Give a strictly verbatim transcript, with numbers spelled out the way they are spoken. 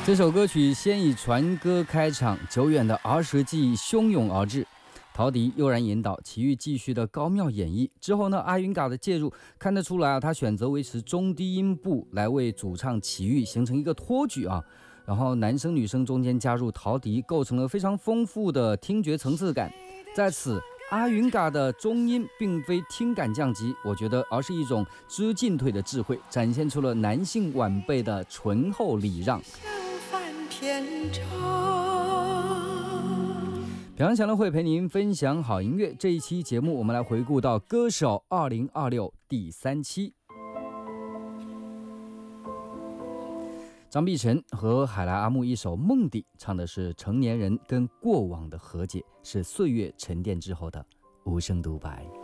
这首歌曲先以船歌开场，久远的儿时记忆汹涌而至。陶笛悠然引导，齐豫继续的高妙演绎。之后呢，阿云嘎的介入，看得出来啊，他选择维持中低音部来为主唱齐豫形成一个托举啊。然后男生女生中间加入陶笛，构成了非常丰富的听觉层次感。在此，阿云嘎的中音并非听感降级，我觉得而是一种知进退的智慧，展现出了男性晚辈的醇厚礼让。平安祥乐会陪您分享好音乐，这一期节目我们来回顾到歌手二零二六第三期。张碧晨和海来阿木一首《梦底》唱的是成年人跟过往的和解，是岁月沉淀之后的无声独白。